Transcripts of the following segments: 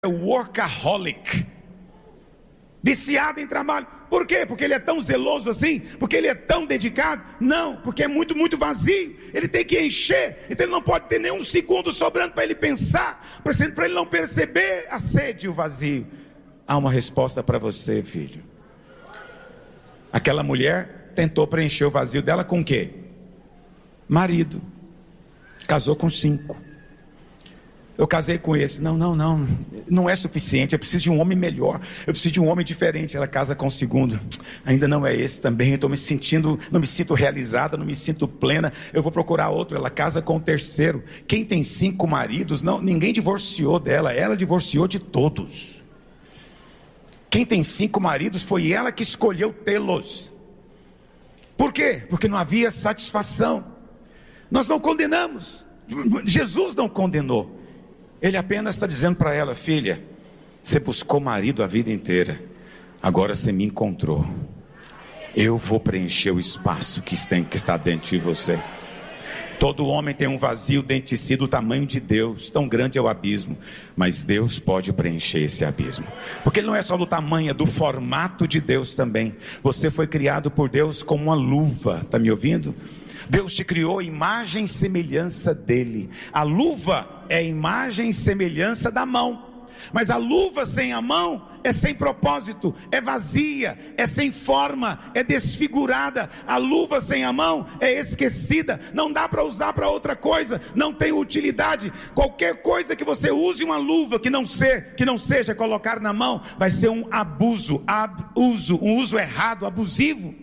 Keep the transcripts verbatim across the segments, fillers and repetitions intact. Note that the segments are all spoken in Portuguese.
é workaholic, viciado em trabalho. Por quê? Porque ele é tão zeloso assim? Porque ele é tão dedicado? Não, porque é muito, muito vazio. Ele tem que encher, então ele não pode ter nenhum segundo sobrando para ele pensar, para ele não perceber a sede e o vazio. Há uma resposta para você, filho. Aquela mulher tentou preencher o vazio dela com o quê? Marido. Casou com cinco. Eu casei com esse. Não, não, não. Não é suficiente. Eu preciso de um homem melhor. Eu preciso de um homem diferente. Ela casa com o segundo. Ainda não é esse também. Eu estou me sentindo, não me sinto realizada, não me sinto plena. Eu vou procurar outro. Ela casa com o terceiro. Quem tem cinco maridos, não, ninguém divorciou dela. Ela divorciou de todos. Quem tem cinco maridos foi ela que escolheu tê-los. Por quê? Porque não havia satisfação. Nós não condenamos. Jesus não condenou. Ele apenas está dizendo para ela: filha, você buscou marido a vida inteira, agora você me encontrou. Eu vou preencher o espaço que está dentro de você. Todo homem tem um vazio dentro de si do tamanho de Deus, tão grande é o abismo, mas Deus pode preencher esse abismo, porque ele não é só do tamanho, é do formato de Deus também. Você foi criado por Deus como uma luva, está me ouvindo? Deus te criou à imagem e semelhança dele. A luva é a imagem e semelhança da mão, mas a luva sem a mão é sem propósito, é vazia, é sem forma, é desfigurada. A luva sem a mão é esquecida, não dá para usar para outra coisa, não tem utilidade. Qualquer coisa que você use uma luva que não, ser, que não seja colocar na mão, vai ser um abuso, abuso, um uso errado, abusivo.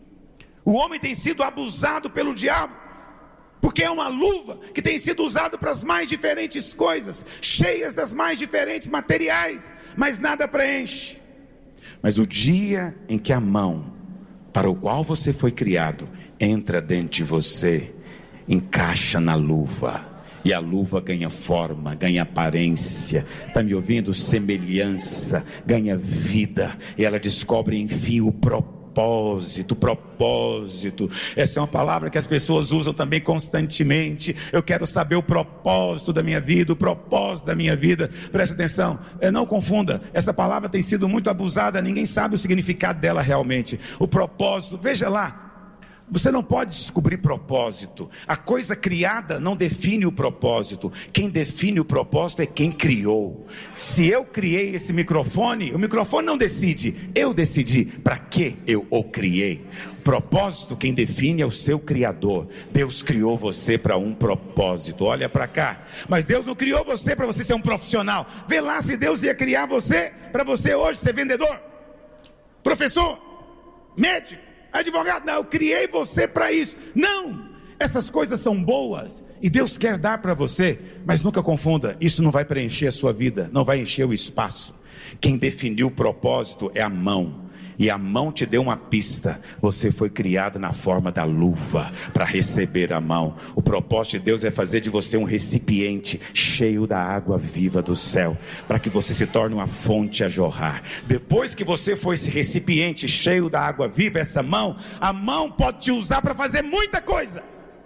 O homem tem sido abusado pelo diabo, porque é uma luva que tem sido usada para as mais diferentes coisas, cheias das mais diferentes materiais, mas nada preenche. Mas o dia em que a mão para o qual você foi criado entra dentro de você, encaixa na luva, e a luva ganha forma, ganha aparência, está me ouvindo? Semelhança, ganha vida, e ela descobre enfim o propósito. Propósito, propósito, essa é uma palavra que as pessoas usam também constantemente. Eu quero saber o propósito da minha vida, o propósito da minha vida. Preste atenção, não confunda, essa palavra tem sido muito abusada, ninguém sabe o significado dela realmente. O propósito, veja lá, você não pode descobrir propósito. A coisa criada não define o propósito. Quem define o propósito é quem criou. Se eu criei esse microfone, o microfone não decide, eu decidi para que eu o criei. Propósito, quem define é o seu Criador. Deus criou você para um propósito. Olha para cá. Mas Deus não criou você para você ser um profissional. Vê lá se Deus ia criar você para você hoje ser vendedor, professor, médico, advogado. Não, eu criei você para isso. Não, essas coisas são boas e Deus quer dar para você, mas nunca confunda, isso não vai preencher a sua vida, não vai encher o espaço. Quem definiu o propósito é a mão, e a mão te deu uma pista. Você foi criado na forma da luva para receber a mão. O propósito de Deus é fazer de você um recipiente cheio da água viva do céu, para que você se torne uma fonte a jorrar. Depois que você for esse recipiente cheio da água viva, essa mão, a mão pode te usar para fazer muita coisa.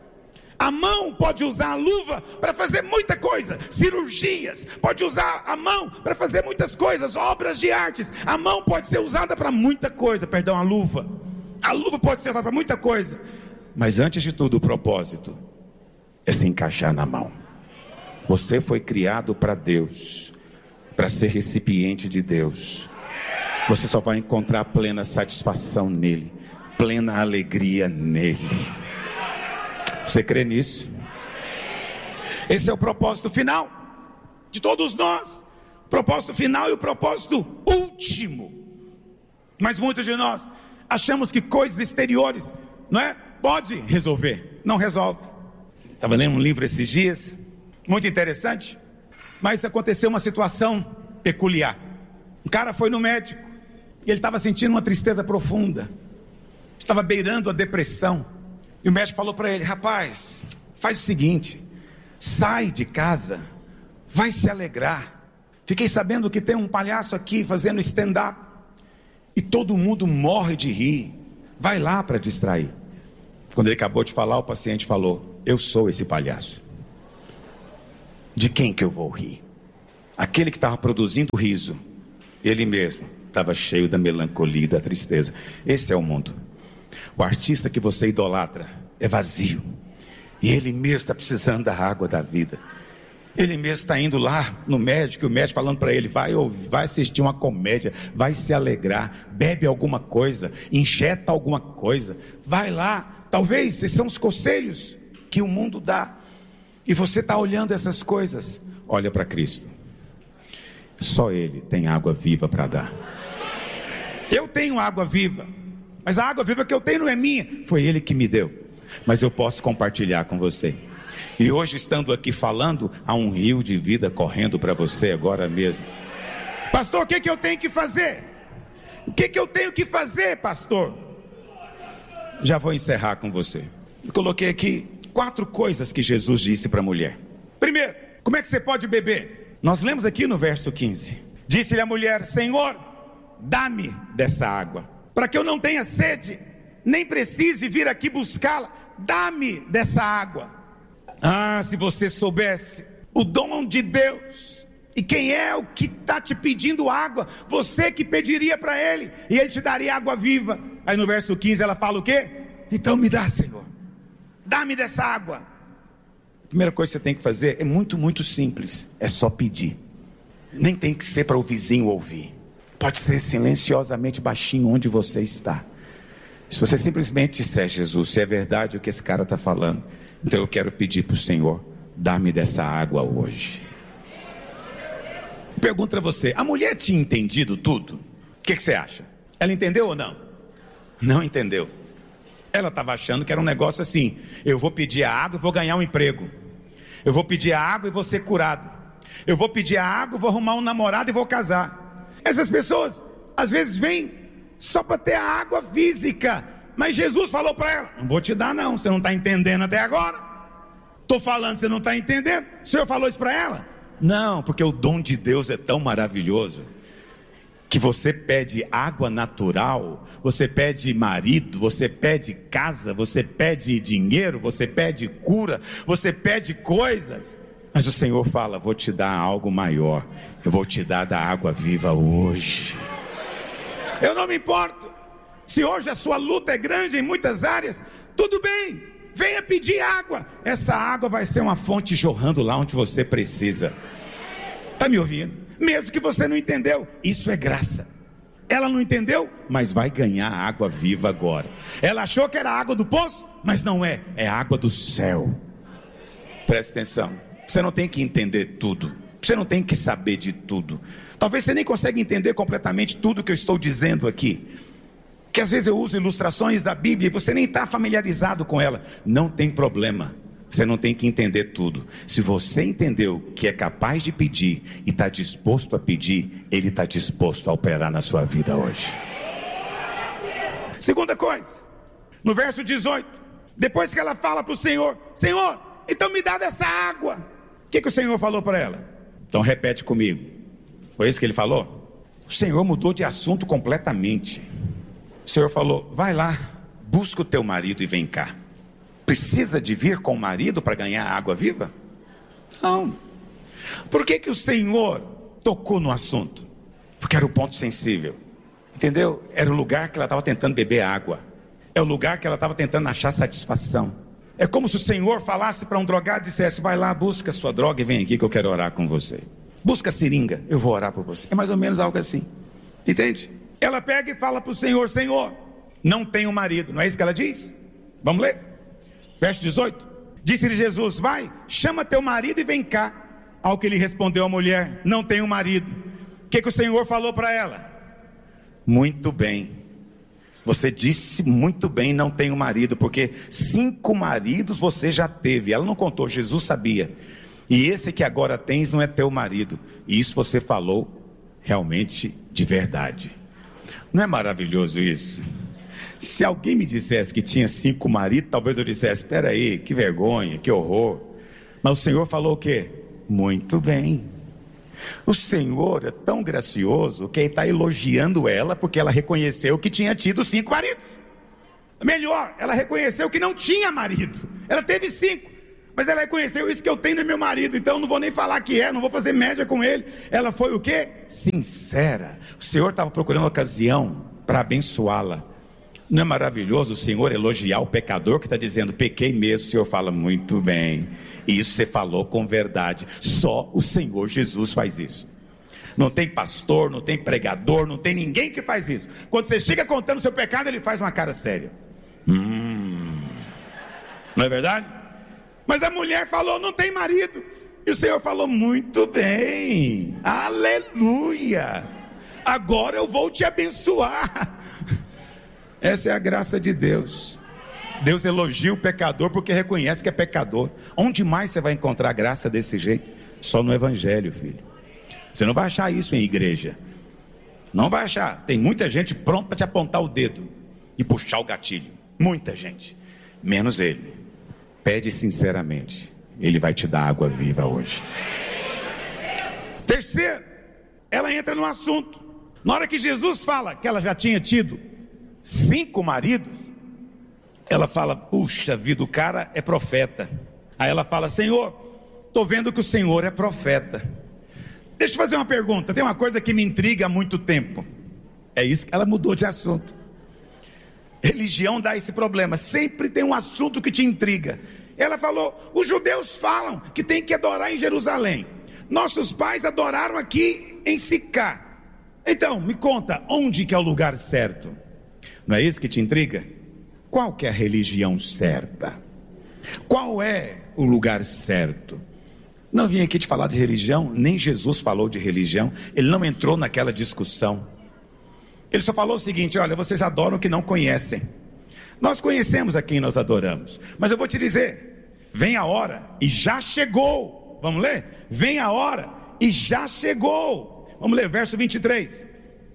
A mão pode usar a luva para fazer muita coisa, cirurgias, pode usar a mão para fazer muitas coisas, obras de artes. A mão pode ser usada para muita coisa, perdão, a luva. A luva pode ser usada para muita coisa, mas antes de tudo o propósito é se encaixar na mão. Você foi criado para Deus, para ser recipiente de Deus. Você só vai encontrar plena satisfação nele, plena alegria nele. Você crê nisso? Esse é o propósito final de todos nós. O propósito final e o propósito último. Mas muitos de nós achamos que coisas exteriores, não é? Pode resolver. Não resolve. Estava lendo um livro esses dias, muito interessante, mas aconteceu uma situação peculiar. Um cara foi no médico e ele estava sentindo uma tristeza profunda, estava beirando a depressão. E o médico falou para ele: rapaz, faz o seguinte, sai de casa, vai se alegrar. Fiquei sabendo que tem um palhaço aqui fazendo stand-up e todo mundo morre de rir. Vai lá para distrair. Quando ele acabou de falar, o paciente falou: eu sou esse palhaço. De quem que eu vou rir? Aquele que estava produzindo o riso, ele mesmo estava cheio da melancolia e da tristeza. Esse é o mundo. O artista que você idolatra é vazio, e ele mesmo está precisando da água da vida. Ele mesmo está indo lá no médico, e o médico falando para ele: vai, vai assistir uma comédia, vai se alegrar, bebe alguma coisa, injeta alguma coisa, vai lá. Talvez esses são os conselhos que o mundo dá, e você está olhando essas coisas. Olha para Cristo, só Ele tem água viva para dar. Eu tenho água viva, mas a água viva que eu tenho não é minha, foi Ele que me deu, mas eu posso compartilhar com você. E hoje, estando aqui falando, há um rio de vida correndo para você agora mesmo. Pastor, o que, que eu tenho que fazer? O que, que eu tenho que fazer, pastor? Já vou encerrar com você. Eu coloquei aqui quatro coisas que Jesus disse para a mulher. Primeiro, como é que você pode beber? Nós lemos aqui no verso quinze. Disse-lhe a mulher: Senhor, dá-me dessa água, para que eu não tenha sede, nem precise vir aqui buscá-la. Dá-me dessa água. Ah, se você soubesse o dom de Deus, e quem é o que está te pedindo água, você que pediria para Ele, e Ele te daria água viva. Aí no verso quinze ela fala o quê? Então me dá, Senhor, dá-me dessa água. A primeira coisa que você tem que fazer é muito, muito simples, é só pedir. Nem tem que ser para o vizinho ouvir, pode ser silenciosamente baixinho onde você está. Se você simplesmente disser: Jesus, se é verdade o que esse cara está falando, então eu quero pedir para o Senhor, dá-me dessa água hoje. Pergunto para você: a mulher tinha entendido tudo? O que, que você acha? Ela entendeu ou não? Não entendeu. Ela estava achando que era um negócio assim: eu vou pedir a água e vou ganhar um emprego, eu vou pedir a água e vou ser curado, eu vou pedir a água e vou arrumar um namorado e vou casar. Essas pessoas às vezes vêm só para ter a água física, mas Jesus falou para ela: não vou te dar não, você não está entendendo até agora. Estou falando, você não está entendendo. O Senhor falou isso para ela? Não, porque o dom de Deus é tão maravilhoso, que você pede água natural, você pede marido, você pede casa, você pede dinheiro, você pede cura, você pede coisas, mas o Senhor fala: vou te dar algo maior, eu vou te dar da água viva hoje. Eu não me importo se hoje a sua luta é grande em muitas áreas, tudo bem, venha pedir água. Essa água vai ser uma fonte jorrando lá onde você precisa. Está me ouvindo? Mesmo que você não entendeu, isso é graça. Ela não entendeu, mas vai ganhar água viva agora. Ela achou que era água do poço, mas não é, é água do céu. Preste atenção, você não tem que entender tudo, você não tem que saber de tudo. Talvez você nem consiga entender completamente tudo que eu estou dizendo aqui, que às vezes eu uso ilustrações da Bíblia e você nem está familiarizado com ela. Não tem problema, você não tem que entender tudo. Se você entendeu que é capaz de pedir e está disposto a pedir, Ele está disposto a operar na sua vida hoje. Segunda coisa, no verso dezoito, depois que ela fala para o Senhor: Senhor, então me dá dessa água. O que, que o Senhor falou para ela? Então repete comigo. Foi isso que Ele falou? O Senhor mudou de assunto completamente. O Senhor falou: vai lá, busca o teu marido e vem cá. Precisa de vir com o marido para ganhar água viva? Não. Por que que o Senhor tocou no assunto? Porque era o ponto sensível, entendeu? Era o lugar que ela estava tentando beber água, é o lugar que ela estava tentando achar satisfação. É como se o Senhor falasse para um drogado e dissesse: vai lá, busca a sua droga e vem aqui que eu quero orar com você. Busca a seringa, eu vou orar por você. É mais ou menos algo assim, entende? Ela pega e fala para o Senhor: Senhor, não tenho marido. Não é isso que ela diz? Vamos ler? Verso dezoito. Disse-lhe Jesus: vai, chama teu marido e vem cá. Ao que lhe respondeu a mulher: não tenho marido. O que, que o Senhor falou para ela? Muito bem, você disse muito bem, não tenho marido, porque cinco maridos você já teve. Ela não contou, Jesus sabia. E esse que agora tens não é teu marido. E isso você falou realmente de verdade. Não é maravilhoso isso? Se alguém me dissesse que tinha cinco maridos, talvez eu dissesse: espera aí, que vergonha, que horror. Mas o Senhor falou o quê? Muito bem. O Senhor é tão gracioso que Ele está elogiando ela, porque ela reconheceu que tinha tido cinco maridos. Melhor, ela reconheceu que não tinha marido. Ela teve cinco, Mas ela reconheceu: isso que eu tenho é meu marido, então eu não vou nem falar que é, não vou fazer média com ele. Ela foi o quê? Sincera. O Senhor estava procurando uma ocasião para abençoá-la. Não é maravilhoso o Senhor elogiar o pecador que está dizendo: pequei mesmo? O Senhor fala: muito bem, isso você falou com verdade. Só o Senhor Jesus faz isso. Não tem pastor, não tem pregador, não tem ninguém que faz isso. Quando você chega contando o seu pecado, ele faz uma cara séria. Hum, não é verdade? Mas a mulher falou: não tem marido. E o Senhor falou: muito bem, aleluia, agora eu vou te abençoar. Essa é a graça de Deus. Deus elogia o pecador porque reconhece que é pecador. Onde mais você vai encontrar graça desse jeito? Só no Evangelho, filho. Você não vai achar isso em igreja. Não vai achar. Tem muita gente pronta para te apontar o dedo e puxar o gatilho. Muita gente. Menos ele. Pede sinceramente. Ele vai te dar água viva hoje. Terceiro, ela entra no assunto. Na hora que Jesus fala que ela já tinha tido cinco maridos, ela fala: puxa vida, o cara é profeta. Aí ela fala: Senhor, estou vendo que o Senhor é profeta. Deixa eu fazer uma pergunta. Tem uma coisa que me intriga há muito tempo. É isso que ela mudou de assunto. Religião dá esse problema. Sempre tem um assunto que te intriga. Ela falou: os judeus falam que tem que adorar em Jerusalém. Nossos pais adoraram aqui em Sicá. Então, me conta, onde que é o lugar certo? Não é isso que te intriga? Qual que é a religião certa? Qual é o lugar certo? Não vim aqui te falar de religião, nem Jesus falou de religião. Ele não entrou naquela discussão. Ele só falou o seguinte: olha, vocês adoram o que não conhecem. Nós conhecemos a quem nós adoramos. Mas eu vou te dizer, vem a hora e já chegou. Vamos ler? Vem a hora e já chegou. Vamos ler, verso vinte e três.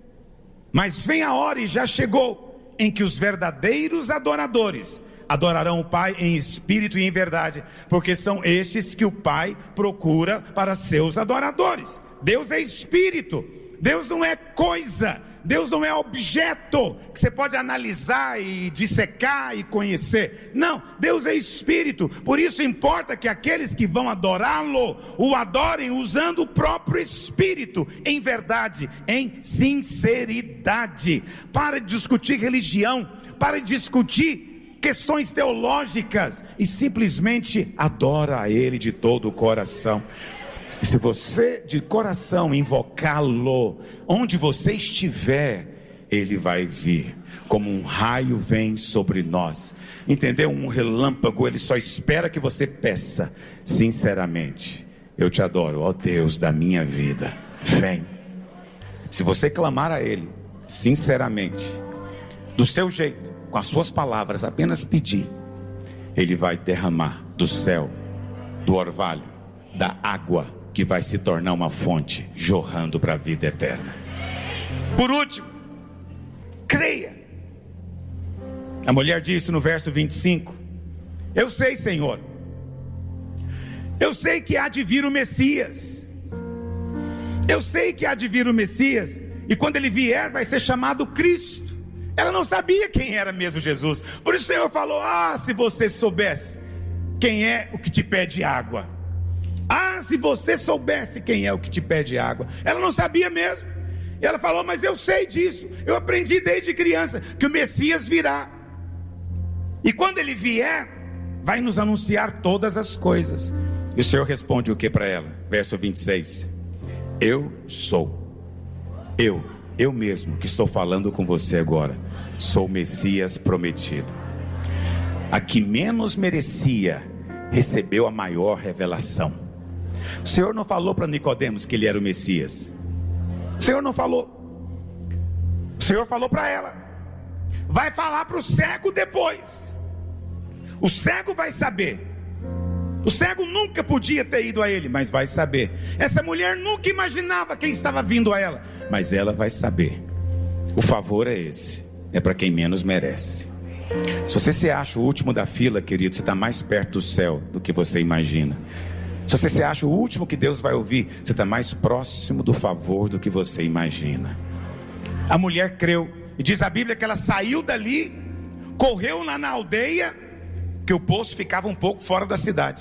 Mas vem a hora e já chegou, em que os verdadeiros adoradores adorarão o Pai em espírito e em verdade, porque são estes que o Pai procura para seus adoradores. Deus é espírito. Deus não é coisa. Deus não é objeto que você pode analisar e dissecar e conhecer. Não, Deus é espírito. Por isso importa que aqueles que vão adorá-lo o adorem usando o próprio espírito, em verdade, em sinceridade. Para de discutir religião, para de discutir questões teológicas e simplesmente adora a Ele de todo o coração. E se você de coração invocá-lo, onde você estiver, Ele vai vir, como um raio vem sobre nós, entendeu? Um relâmpago. Ele só espera que você peça sinceramente: eu te adoro, ó Deus da minha vida, vem. Se você clamar a Ele sinceramente, do seu jeito, com as suas palavras, apenas pedir, Ele vai derramar do céu, do orvalho, da água, que vai se tornar uma fonte jorrando para a vida eterna. Por último, creia. A mulher disse no verso vinte e cinco: eu sei, Senhor, eu sei que há de vir o Messias. Eu sei que há de vir o Messias, e quando ele vier vai ser chamado Cristo. Ela não sabia quem era mesmo Jesus. Por isso o Senhor falou: ah, se você soubesse quem é o que te pede água. Ah, se você soubesse quem é o que te pede água. Ela não sabia mesmo. E ela falou: mas eu sei disso, eu aprendi desde criança que o Messias virá, e quando ele vier vai nos anunciar todas as coisas. E o Senhor responde o que para ela? Verso vinte e seis: eu sou, eu, eu mesmo que estou falando com você agora, sou o Messias prometido. A que menos merecia recebeu a maior revelação. O Senhor não falou para Nicodemos que ele era o Messias. O Senhor não falou. O Senhor falou para ela: vai falar para o cego depois. O cego vai saber. O cego nunca podia ter ido a ele, mas vai saber. Essa mulher nunca imaginava quem estava vindo a ela, mas ela vai saber. O favor é esse, é para quem menos merece. Se você se acha o último da fila, querido, você está mais perto do céu do que você imagina. Se você se acha o último que Deus vai ouvir, você está mais próximo do favor do que você imagina. A mulher creu, e diz a Bíblia que ela saiu dali, correu lá na aldeia, que o poço ficava um pouco fora da cidade.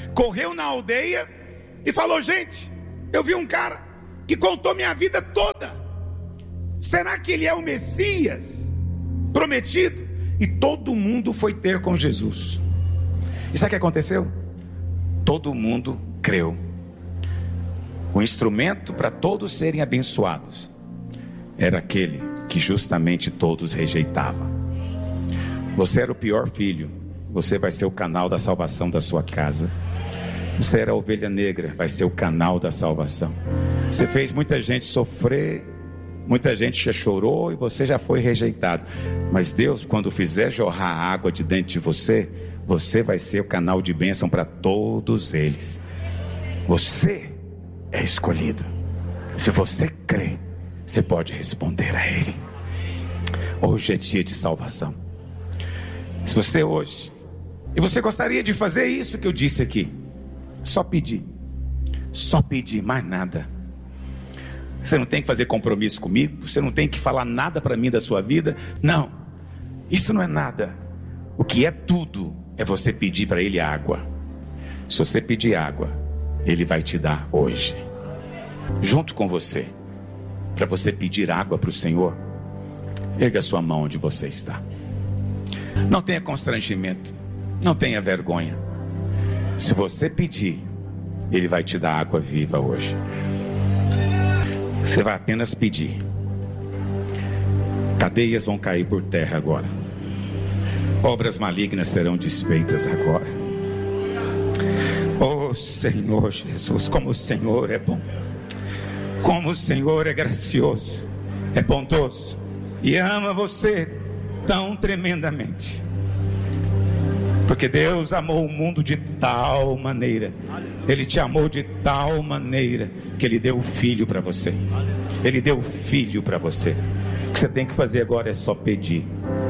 correu na aldeia e falou: gente, eu vi um cara que contou minha vida toda. Será que ele é o Messias prometido? E todo mundo foi ter com Jesus. E sabe o que aconteceu? Todo mundo creu. O instrumento para todos serem abençoados era aquele que justamente todos rejeitavam. Você era o pior filho, você vai ser o canal da salvação da sua casa. Você era a ovelha negra, vai ser o canal da salvação. Você fez muita gente sofrer, muita gente já chorou e você já foi rejeitado. Mas Deus, quando fizer jorrar água de dentro de você, você vai ser o canal de bênção para todos eles. Você é escolhido. Se você crê, você pode responder a Ele. Hoje é dia de salvação. Se você hoje, e você gostaria de fazer isso que eu disse aqui, só pedir, só pedir, mais nada. Você não tem que fazer compromisso comigo, você não tem que falar nada para mim da sua vida. Não, isso não é nada. O que é tudo é você pedir para Ele água. Se você pedir água, Ele vai te dar hoje, junto com você. Para você pedir água para o Senhor, erga sua mão onde você está. Não tenha constrangimento, não tenha vergonha. Se você pedir, Ele vai te dar água viva hoje. Você vai apenas pedir. Cadeias vão cair por terra agora. Obras malignas serão desfeitas agora. Oh Senhor Jesus, como o Senhor é bom, como o Senhor é gracioso, é bondoso e ama você tão tremendamente. Porque Deus amou o mundo de tal maneira, Ele te amou de tal maneira, que Ele deu o Filho para você. Ele deu o Filho para você. O que você tem que fazer agora é só pedir.